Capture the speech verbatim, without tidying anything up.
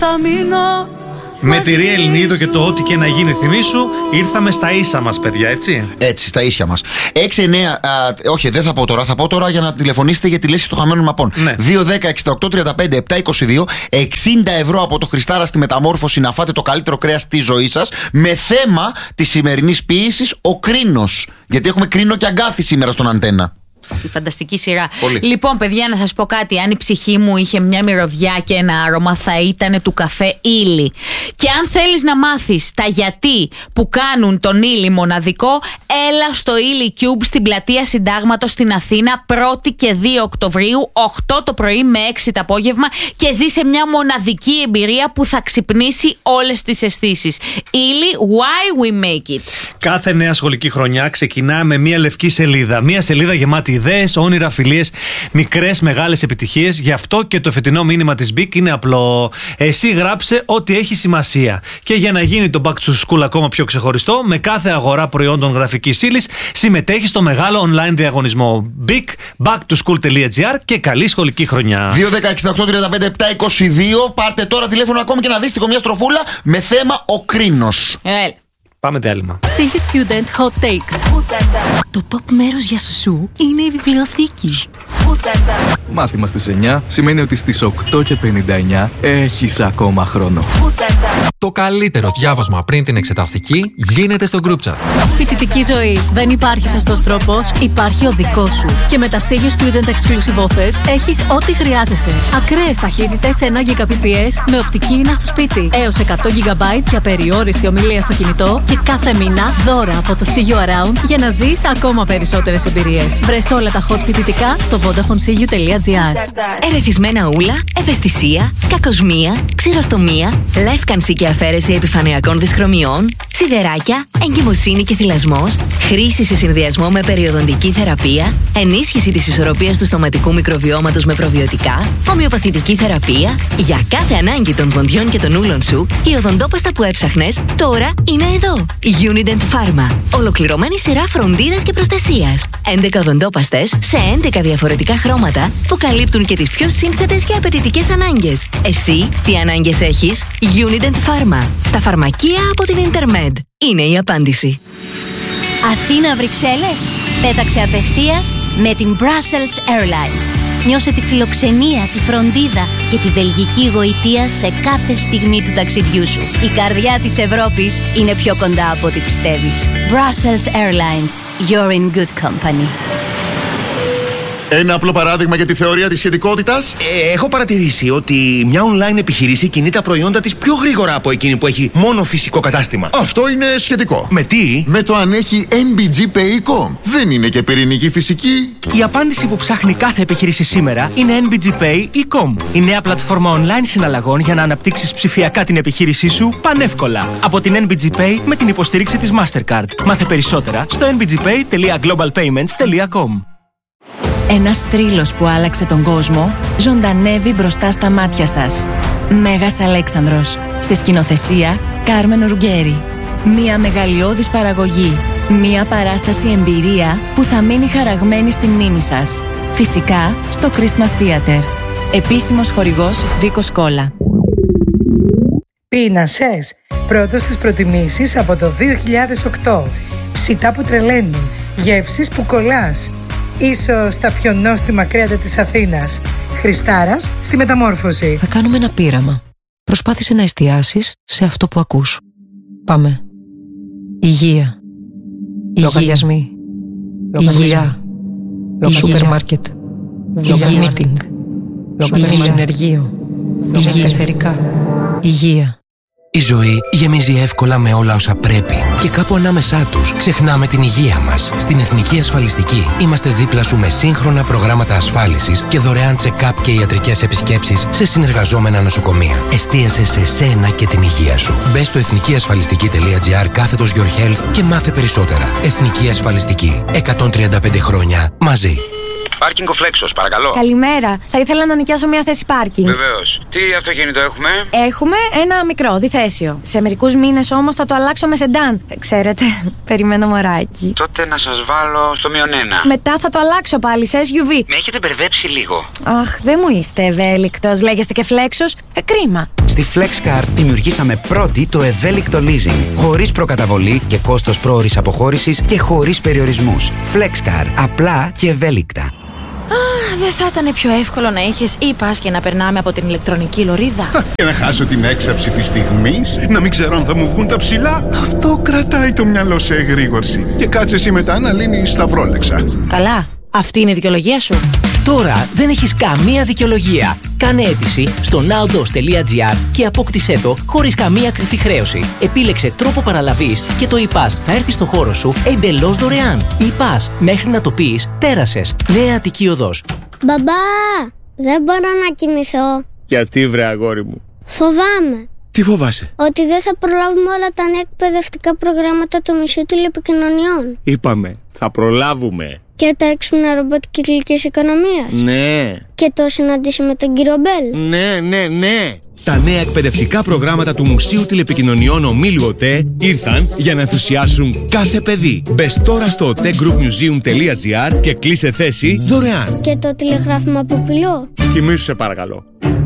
Θα μείνω. Με τη Ρία Ελληνίδου και το ό,τι και να γίνει, θυμίσου, ήρθαμε στα ίσα μας, παιδιά, έτσι. Έτσι, στα ίσια μας. έξι εννέα, α, όχι, δεν θα πω τώρα, θα πω τώρα για να τηλεφωνήσετε για τη λύση των χαμένων μαπών. Ναι. δύο δέκα εξήντα οκτώ τριάντα πέντε επτακόσια είκοσι δύο, εξήντα ευρώ από το Χριστάρα στη Μεταμόρφωση να φάτε το καλύτερο κρέας της ζωής σας, με θέμα της σημερινής ποίησης ο Κρίνος. Γιατί έχουμε Κρίνο και Αγκάθη σήμερα στον Αντένα. Η φανταστική σειρά. Πολύ. Λοιπόν, παιδιά, να σας πω κάτι. Αν η ψυχή μου είχε μια μυρωδιά και ένα άρωμα, θα ήταν του καφέ Ήλι. Και αν θέλεις να μάθεις τα γιατί που κάνουν τον Ήλι μοναδικό, έλα στο Ήλι Cube στην πλατεία Συντάγματος στην Αθήνα, πρώτη και δύο Οκτωβρίου, οκτώ το πρωί με έξι το απόγευμα, και ζήσε μια μοναδική εμπειρία που θα ξυπνήσει όλες τις αισθήσεις. Ήλι, why we make it. Κάθε νέα σχολική χρονιά ξεκινά με μια λευκή σελίδα. Μια σελίδα γεμάτη ιδέες, όνειρα, φιλίες, μικρές, μεγάλες επιτυχίες. Γι' αυτό και το φετινό μήνυμα της Big είναι απλό. Εσύ γράψε ό,τι έχει σημασία. Και για να γίνει το Back to School ακόμα πιο ξεχωριστό, με κάθε αγορά προϊόντων γραφικής ύλης συμμετέχει στο μεγάλο online διαγωνισμό Big, back to school τελεία gr, και καλή σχολική χρονιά. δύο δέκα εξήντα οκτώ τριάντα πέντε επτακόσια είκοσι δύο, πάρτε τώρα τηλέφωνο ακόμη και να δεις μια στροφούλα με θέμα ο Κρίνος. Ε, Πάμε διάλειμμα. City Student Hot Takes. Το top μέρος για σουσού είναι η βιβλιοθήκη. Μάθημα στις εννιά σημαίνει ότι στις οκτώ και πενήντα εννιά έχεις ακόμα χρόνο. Το καλύτερο διάβασμα πριν την εξεταστική γίνεται στο group chat. Φοιτητική ζωή. Δεν υπάρχει σωστός τρόπος, υπάρχει ο δικός σου. Και με τα City Student Exclusive Offers έχεις ό,τι χρειάζεσαι. Ακραίες ταχύτητες ένα Gbps με οπτική ίνα στο σπίτι. Έως εκατό τζι μπι για περιόριστη ομιλία στο κινητό. Και κάθε μήνα δώρα από το See You Around για να ζεις ακόμα περισσότερες εμπειρίες. Βρες όλα τα hot φοιτητικά στο vodafone c u τελεία gr. Ερεθισμένα ούλα, ευαισθησία, κακοσμία, ξηροστομία, λεύκανση και αφαίρεση επιφανειακών δυσχρωμιών, σιδεράκια, εγκυμοσύνη και θυλασμός, χρήση σε συνδυασμό με περιοδοντική θεραπεία, ενίσχυση της ισορροπίας του στοματικού μικροβιώματος με προβιωτικά, ομοιοπαθητική θεραπεία. Για κάθε ανάγκη των δοντιών και των ούλων σου, η οδοντόπαστα που έψαχνες τώρα είναι εδώ. Unident Pharma. Ολοκληρωμένη σειρά φροντίδας και προστασίας. έντεκα οδοντόπαστες σε έντεκα διαφορετικά χρώματα που καλύπτουν και τις πιο σύνθετες και απαιτητικές ανάγκες. Εσύ τι ανάγκες έχεις? Unident Pharma. Στα φαρμακεία από την Intermed. Είναι η απάντηση. Αθήνα Βρυξέλλες. Πέταξε απευθείας με την Brussels Airlines. Νιώσε τη φιλοξενία, τη φροντίδα και τη βελγική γοητεία σε κάθε στιγμή του ταξιδιού σου. Η καρδιά της Ευρώπης είναι πιο κοντά από ό,τι πιστεύεις. Brussels Airlines. You're in good company. Ένα απλό παράδειγμα για τη θεωρία της σχετικότητας. Ε, έχω παρατηρήσει ότι μια online επιχείρηση κινεί τα προϊόντα της πιο γρήγορα από εκείνη που έχει μόνο φυσικό κατάστημα. Αυτό είναι σχετικό. Με τι? Με το αν έχει εν μπι τζι Pay τελεία com. Δεν είναι και πυρηνική φυσική. Η απάντηση που ψάχνει κάθε επιχείρηση σήμερα είναι εν μπι τζι Pay τελεία com. Η νέα πλατφόρμα online συναλλαγών για να αναπτύξεις ψηφιακά την επιχείρησή σου πανεύκολα. Από την εν μπι τζι Pay με την υποστήριξη της Mastercard. Μάθε περισσότερα στο εν μπι τζι pay τελεία global payments τελεία com. Ένας θρύλος που άλλαξε τον κόσμο ζωντανεύει μπροστά στα μάτια σας. Μέγας Αλέξανδρος. Σε σκηνοθεσία Κάρμεν Ρουγκέρι. Μια μεγαλειώδης παραγωγή. Μια παράσταση εμπειρία που θα μείνει χαραγμένη στη μνήμη σας. Φυσικά στο Christmas Theater. Επίσημος χορηγός Βίκος Κόλλα. Πείνασες. Πρώτος στις προτιμήσεις από το δύο χιλιάδες οκτώ. Ψητά που τρελαίνουν. Γεύσεις που κολλάς. Ίσως τα πιο νόστιμα κρέατα της Αθήνας. Χριστάρας στη Μεταμόρφωση. Θα κάνουμε ένα πείραμα. Προσπάθησε να εστιάσεις σε αυτό που ακούς. Πάμε. Υγεία. Λογαριασμοί. Υγεία. Σούπερ μάρκετ. Υγεία μίτινγκ. Υγεία συνεργείο. Υγεία πεθερικά. Υγεία. Η ζωή γεμίζει εύκολα με όλα όσα πρέπει και κάπου ανάμεσά τους ξεχνάμε την υγεία μας. Στην Εθνική Ασφαλιστική είμαστε δίπλα σου με σύγχρονα προγράμματα ασφάλισης και δωρεάν check-up και ιατρικές επισκέψεις σε συνεργαζόμενα νοσοκομεία. Εστίασε σε σένα και την υγεία σου. Μπες στο εθνικιασφαλιστική τελεία gr κάθετος Your Health και μάθε περισσότερα. Εθνική Ασφαλιστική. εκατόν τριάντα πέντε χρόνια μαζί. Πάρκινγκ ο Φλέξος, παρακαλώ. Καλημέρα. Θα ήθελα να νοικιάσω μια θέση πάρκινγκ. Βεβαίως. Τι αυτοκίνητο έχουμε? Έχουμε ένα μικρό, διθέσιο. Σε μερικούς μήνες όμως θα το αλλάξω με σεντάν. Ξέρετε, περιμένω μωράκι. Τότε να σας βάλω στο μείον ένα. Μετά θα το αλλάξω πάλι σε ες γιου βι. Με έχετε μπερδέψει λίγο. Αχ, δεν μου είστε ευέλικτος. Λέγεστε και Φλέξος. Ε, κρίμα. Στη FlexCar δημιουργήσαμε πρώτη το ευέλικτο leasing. Χωρίς προκαταβολή και κόστος πρόωρης αποχώρησης και χωρίς περιορισμούς. FlexCar. Απλά και ευέλικτα. Α, δεν θα ήταν πιο εύκολο να είχες ή πας και να περνάμε από την ηλεκτρονική λωρίδα? Και να χάσω την έξαψη της στιγμής, να μην ξέρω αν θα μου βγουν τα ψηλά. Αυτό κρατάει το μυαλό σε εγρήγορση. Και κάτσε εσύ μετά να λύνεις τα βρόλεξα. Καλά. Αυτή είναι η δικαιολογία σου? Τώρα δεν έχεις καμία δικαιολογία. Κάνε αίτηση στο nowdos τελεία gr και απόκτησέ το χωρίς καμία κρυφή χρέωση. Επίλεξε τρόπο παραλαβής και το e-pass θα έρθει στο χώρο σου εντελώς δωρεάν. e-pass, μέχρι να το πεις, πέρασες. Νέα Αττική Οδός. Μπαμπά, δεν μπορώ να κοιμηθώ. Γιατί βρε αγόρι μου? Φοβάμαι. Τι φοβάσαι? Ότι δεν θα προλάβουμε όλα τα νέα εκπαιδευτικά προγράμματα του Μουσείου Τηλεπικοινωνιών. Είπαμε, θα προλάβουμε. Και τα έξυπνα ρομπότ κυκλικής οικονομίας. Ναι. Και το συναντήσει με τον κύριο Μπέλ. Ναι, ναι, ναι. Τα νέα εκπαιδευτικά προγράμματα του Μουσείου Τηλεπικοινωνιών Ομίλου ΟΤΕ ήρθαν για να ενθουσιάσουν κάθε παιδί. Μπες τώρα στο otegroupmuseum τελεία gr και κλείσε θέση δωρεάν. Και το τηλεγράφημα από πυλό. Κοιμήσου σε παρακαλώ.